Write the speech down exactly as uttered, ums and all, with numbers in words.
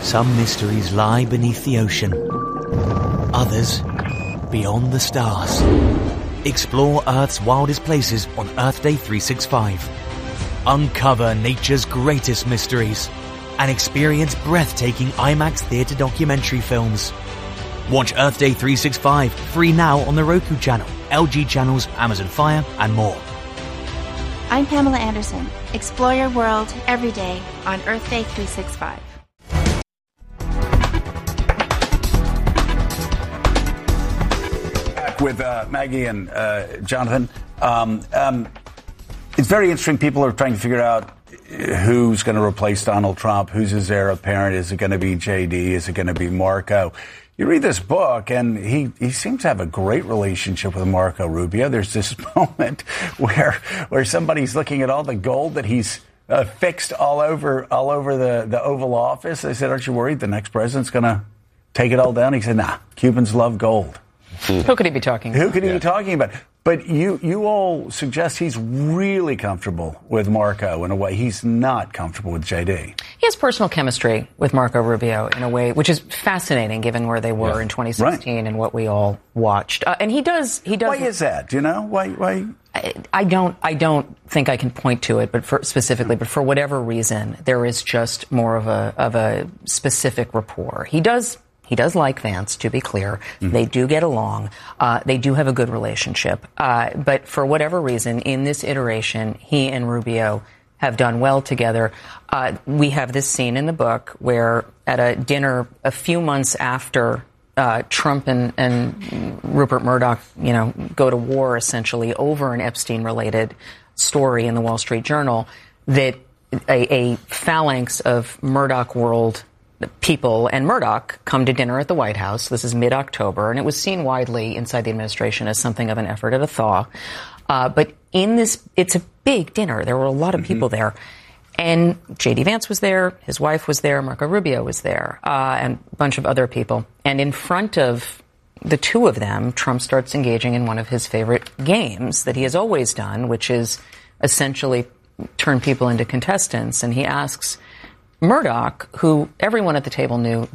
Some mysteries lie beneath the ocean. Others, beyond the stars. Explore Earth's wildest places on Earth Day three sixty-five. Uncover nature's greatest mysteries and experience breathtaking IMAX theater documentary films. Watch Earth Day three sixty-five free now on the Roku channel, L G channels, Amazon Fire, and more. I'm Pamela Anderson. Explore your world every day on Earth Day three sixty-five. Back with uh, Maggie and uh, Jonathan. Um, um, it's very interesting. People are trying to figure out who's going to replace Donald Trump. Who's his heir apparent? Is it going to be J D? Is it going to be Marco? You read this book, and he, he seems to have a great relationship with Marco Rubio. There's this moment where where somebody's looking at all the gold that he's uh, fixed all over all over the, the Oval Office. They said, "Aren't you worried the next president's going to take it all down?" He said, "Nah, Cubans love gold." Who could he be talking about? Who could he yeah. be talking about? But you, you all suggest he's really comfortable with Marco in a way. He's not comfortable with J D. He has personal chemistry with Marco Rubio in a way which is fascinating, given where they were yeah. in twenty sixteen right. and what we all watched. Uh, and he does. He does. Why is that? Do you know why? Why? I, I don't. I don't think I can point to it, but for, specifically, but for whatever reason, there is just more of a of a specific rapport. He does. He does like Vance, to be clear. Mm-hmm. They do get along. Uh, they do have a good relationship. Uh, but for whatever reason, in this iteration, he and Rubio have done well together. Uh, we have this scene in the book where at a dinner a few months after uh, Trump and, and Rupert Murdoch, you know, go to war essentially over an Epstein-related story in the Wall Street Journal, that a, a phalanx of Murdoch world people and Murdoch come to dinner at the White House. This is mid-October, and it was seen widely inside the administration as something of an effort at a thaw. Uh, but in this, it's a big dinner. There were a lot of mm-hmm. people there. And J D. Vance was there, his wife was there, Marco Rubio was there, uh, and a bunch of other people. And in front of the two of them, Trump starts engaging in one of his favorite games that he has always done, which is essentially turn people into contestants. And he asks Murdoch, who everyone at the table knew